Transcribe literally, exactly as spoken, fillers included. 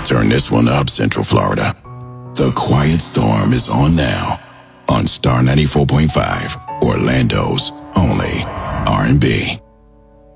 Turn this one up, Central Florida. The Quiet Storm is on now on Star ninety-four point five, Orlando's only R and B.